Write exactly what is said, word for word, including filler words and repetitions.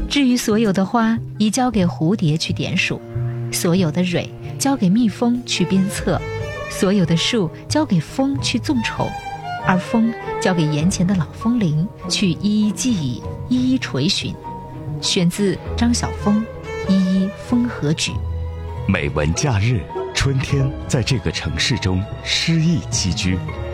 至于所有的花，宜交给蝴蝶去点数；所有的蕊，交给蜜蜂去鞭策；所有的树，交给风去纵筹；而风，交给眼前的老风铃去一一记忆，一一垂询。选自张晓峰《一一风和举》。 美文假日，春天在这个城市中诗意栖居。